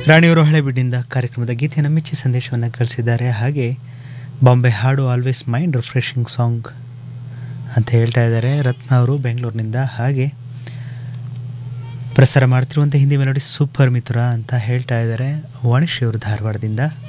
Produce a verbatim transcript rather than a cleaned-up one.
ರಾಣಿಯವರು ಹಳೆಬೀಡಿನಿಂದ ಕಾರ್ಯಕ್ರಮದ ಗೀತೆಯನ್ನು ಮೆಚ್ಚಿ ಸಂದೇಶವನ್ನು ಕಳಿಸಿದ್ದಾರೆ. ಹಾಗೆ ಬಾಂಬೆ ಹಾಡು ಆಲ್ವೇಸ್ ಮೈಂಡ್ ರಿಫ್ರೆಶಿಂಗ್ ಸಾಂಗ್ ಅಂತ ಹೇಳ್ತಾ ಇದ್ದಾರೆ ರತ್ನ ಅವರು ಬೆಂಗಳೂರಿನಿಂದ. ಹಾಗೆ ಪ್ರಸಾರ ಮಾಡ್ತಿರುವಂಥ ಹಿಂದಿ ಮೆಲೋಡಿ ಸೂಪರ್ ಮಿತ್ರ ಅಂತ ಹೇಳ್ತಾ ಇದ್ದಾರೆ ವಾಣಿಶ್ಯವರು ಧಾರವಾಡದಿಂದ.